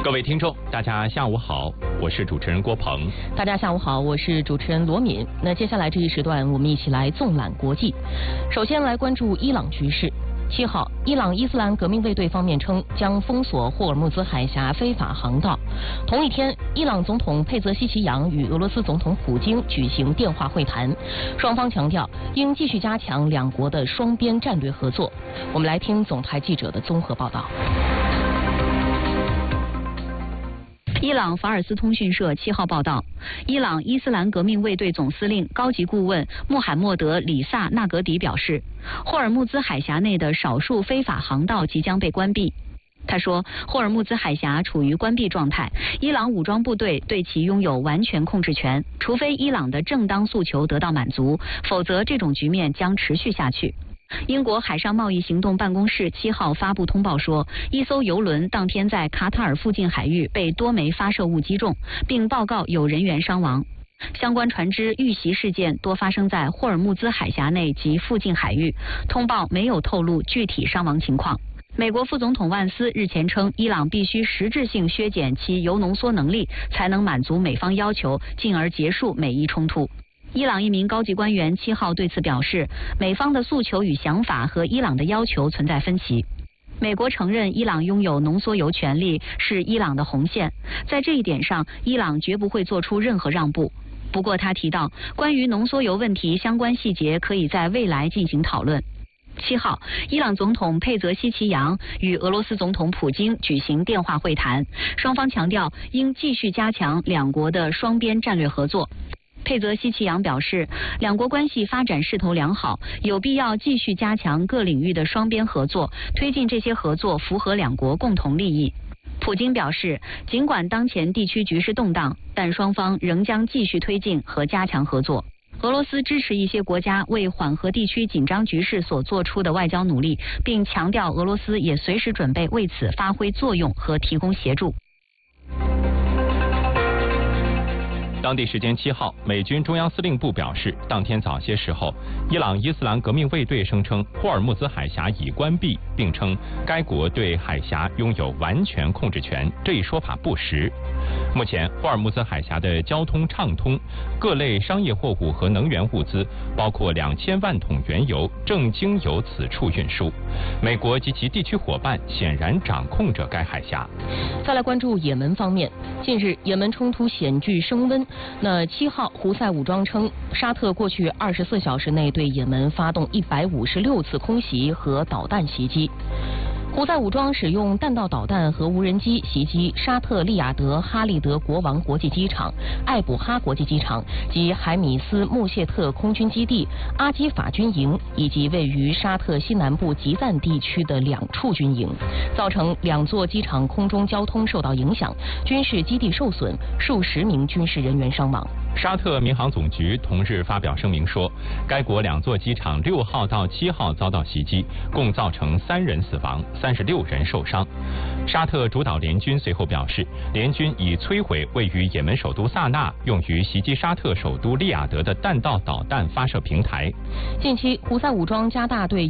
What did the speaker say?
各位听众，大家下午好，我是主持人郭鹏。 大家下午好，我是主持人罗敏。那接下来这一时段，我们一起来纵览国际。首先来关注伊朗局势。7号，伊朗伊斯兰革命卫队方面称将封锁霍尔木兹海峡非法航道。同一天，伊朗总统佩泽西奇扬与俄罗斯总统普京举行电话会谈，双方强调应继续加强两国的双边战略合作。我们来听总台记者的综合报道。伊朗法尔斯通讯社7号报道，伊朗伊斯兰革命卫队总司令高级顾问穆罕默德·里萨纳格迪表示，霍尔木兹海峡内的少数非法航道即将被关闭。他说，霍尔木兹海峡处于关闭状态，伊朗武装部队对其拥有完全控制权，除非伊朗的正当诉求得到满足，否则这种局面将持续下去。英国海上贸易行动办公室7号发布通报说，一艘油轮当天在卡塔尔附近海域被多枚发射物击中，并报告有人员伤亡。相关船只遇袭事件多发生在霍尔木兹海峡内及附近海域，通报没有透露具体伤亡情况。美国副总统万斯日前称，伊朗必须实质性削减其铀浓缩能力，才能满足美方要求，进而结束美伊冲突。伊朗一名高级官员7号对此表示，美方的诉求与想法和伊朗的要求存在分歧。美国承认伊朗拥有浓缩铀权利是伊朗的红线，在这一点上，伊朗绝不会做出任何让步。不过他提到，关于浓缩铀问题相关细节可以在未来进行讨论。7号，伊朗总统佩泽西奇扬与俄罗斯总统普京举行电话会谈，双方强调应继续加强两国的双边战略合作。佩泽西奇扬表示，两国关系发展势头良好，有必要继续加强各领域的双边合作，推进这些合作符合两国共同利益。普京表示，尽管当前地区局势动荡，但双方仍将继续推进和加强合作。俄罗斯支持一些国家为缓和地区紧张局势所做出的外交努力，并强调俄罗斯也随时准备为此发挥作用和提供协助。 当地时间7号，美军中央司令部表示，当天早些时候，伊朗伊斯兰革命卫队声称霍尔木兹海峡已关闭，并称该国对海峡拥有完全控制权，这一说法不实。目前，霍尔木兹海峡的交通畅通，各类商业货物和能源物资，包括2000万桶原油，正经由此处运输。美国及其地区伙伴显然掌控着该海峡。 再来关注也门方面，近日也门冲突险剧升温。那7号，胡塞武装称，沙特过去24小时内对也门发动156次空袭和导弹袭击。胡塞武装使用弹道导弹和无人机袭击沙特利雅得哈利德国王国际机场、艾卜哈国际机场及海米斯穆谢特空军基地、阿基法军营以及位于沙特西南部吉赞地区的2处军营，造成2座机场空中交通受到影响，军事基地受损，数十名军事人员伤亡。 沙特民航总局同日发表声明说，该国2座机场6号到7号遭到袭击，共造成3人死亡，36人受伤。沙特主导联军随后表示，联军已摧毁位于也门首都萨那用于袭击沙特首都利雅得的弹道导弹发射平台。 近期，胡塞武装加大对